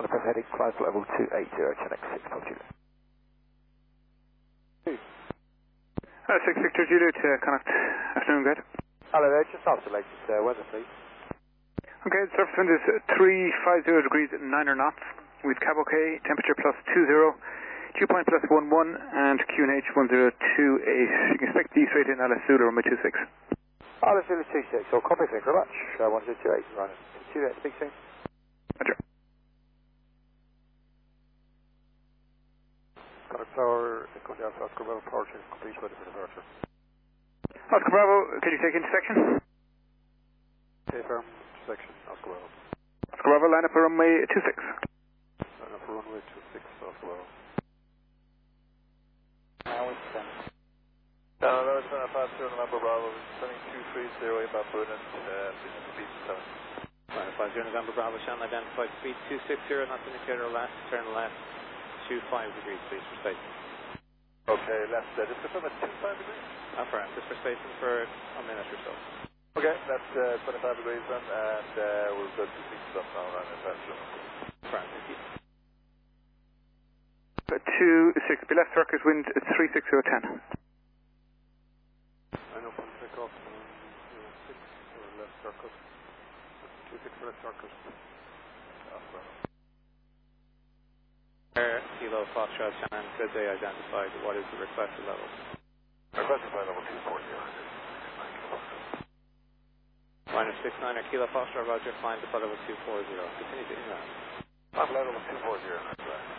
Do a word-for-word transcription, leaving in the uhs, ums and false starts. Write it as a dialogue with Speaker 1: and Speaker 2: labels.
Speaker 1: Press heading, climb to level two eight zero, Chinook six Juliet.
Speaker 2: Uh, six Victor Juliet, uh, connect. Afternoon, good.
Speaker 1: Hello there, just after the latest uh, weather, please.
Speaker 2: Okay, the surface wind is three fifty degrees at nine knots, with cab okay, temperature plus two zero, dew point plus one one, and Q N H one zero two eight. You can expect the straight in Alice Zulu runway two six.
Speaker 1: Alice Zulu two six, or copy, thank you very much. Uh, one zero two eight, right. two eight, speak soon.
Speaker 2: Roger.
Speaker 1: Connect Tower, Conde Alpha, Oscar Bravo, power change complete, ready for departure.
Speaker 2: Oscar Bravo, can you take intersection?
Speaker 1: Okay, firm, intersection, Oscar Bravo.
Speaker 2: Oscar Bravo, line up for runway two six.
Speaker 1: Line up for runway two six, Oscar Bravo.
Speaker 3: Now it's ten.
Speaker 4: Hello, no, it's uh, fast zero November Bravo, sending two three zero inbound Brunan, uh, speed seven.
Speaker 3: Right, five zero November Bravo, channel identified, speed two six zero, not indicator left, turn left, two five degrees, please, for spacing.
Speaker 4: Okay, left, uh, just confirm at two five degrees?
Speaker 3: Affirm, just for spacing for a minute or so.
Speaker 4: Okay, that's uh, twenty-five degrees then, and uh, we'll go two six up now, around in fast zero.
Speaker 3: Affirm, thank you.
Speaker 2: Uh, two six, be left circuit wind at three six zero ten.
Speaker 1: Line up on take off, um, six, or left circuit. two six left circuit. Oscar Bravo.
Speaker 3: Air, Kilo, Foxtrot, channel, good day identified, what is the requested level?
Speaker 4: Requested by level two four zero.
Speaker 3: Minus six nine or Kilo Foxtrot, Roger, climb to level two four zero. Continue to inland.
Speaker 4: I'm level two four zero, that's right.